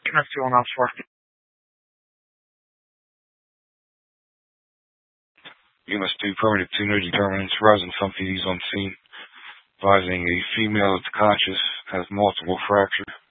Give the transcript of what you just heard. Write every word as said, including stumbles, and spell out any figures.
That's two one off for. Unit two, permanent two energy determinants, rising some P Ds on scene, advising a female that's conscious, has multiple fractures.